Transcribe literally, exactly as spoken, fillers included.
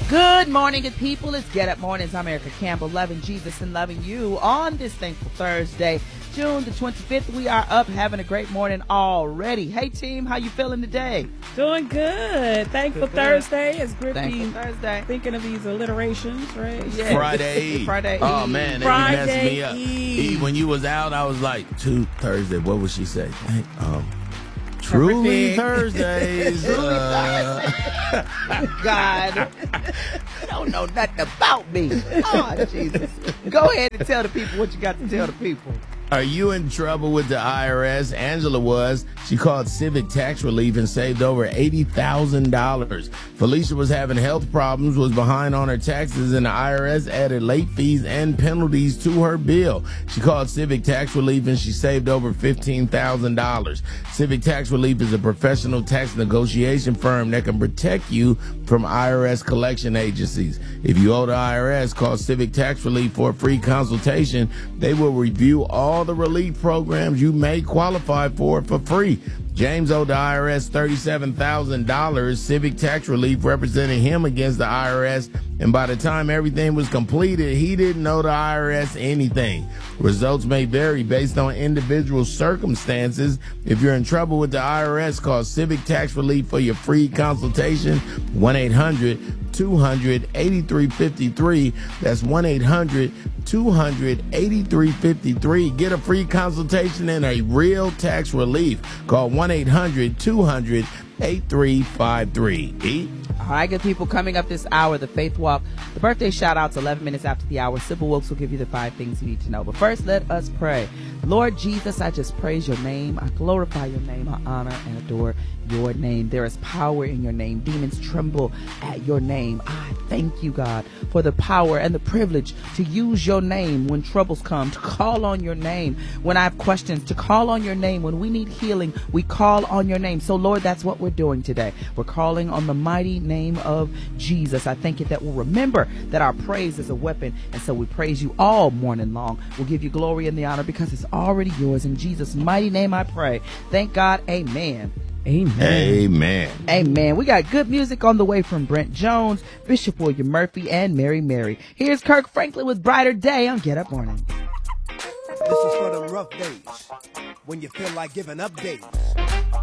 Good morning, good people. It's Get Up Mornings. I'm Erica Campbell, loving Jesus and loving you on this thankful Thursday, June the twenty-fifth. We are up having a great morning already. Hey, team, how you feeling today? Doing good. Thankful good, Thursday. It's Grippy Thursday. Thinking of these alliterations, right? Yeah. Friday Eve. Friday Eve. Oh, man, Friday that messed me up. Eve. When you was out, I was like, to Thursday. What would she say? Um, Truly Thursdays. uh, God, you don't know nothing about me. Oh, Jesus. Go ahead and tell the people what you got to tell the people. Are you in trouble with the I R S? Angela was. She called Civic Tax Relief and saved over eighty thousand dollars. Felicia was having health problems, was behind on her taxes, and the I R S added late fees and penalties to her bill. She called Civic Tax Relief and she saved over fifteen thousand dollars. Civic Tax Relief is a professional tax negotiation firm that can protect you from I R S collection agencies. If you owe the I R S, call Civic Tax Relief for a free consultation. They will review all the relief programs you may qualify for for free. James owed the I R S thirty-seven thousand dollars. Civic Tax Relief represented him against the I R S, and by the time everything was completed, he didn't owe the I R S anything. Results may vary based on individual circumstances. If you're in trouble with the I R S, call Civic Tax Relief for your free consultation. one eight hundred two hundred eighty-three fifty-three. That's one eight hundred two hundred eighty-three fifty-three. Get a free consultation and a real tax relief. Call one eight hundred two hundred eighty-three fifty-three. E? All right, good people, coming up this hour, the Faith Walk, the birthday shout-outs, eleven minutes after the hour. Sybil Wilkes will give you the five things you need to know. But first, let us pray. Lord Jesus, I just praise your name. I glorify your name. I honor and adore your name. There is power in your name. Demons tremble at your name. I thank you, God, for the power and the privilege to use your name when troubles come, to call on your name when I have questions, to call on your name when we need healing. We call on your name. So, Lord, that's what we're doing today. We're calling on the mighty name of Jesus. I thank you that we'll remember that our praise is a weapon, and so we praise you all morning long. We'll give you glory and the honor because it's already yours. In Jesus' mighty name I pray. Thank God. Amen. Amen. Amen. Amen. We got good music on the way from Brent Jones, Bishop William Murphy, and Mary Mary. Here's Kirk Franklin with Brighter Day on Get Up Morning. This is for them rough days when you feel like giving up days.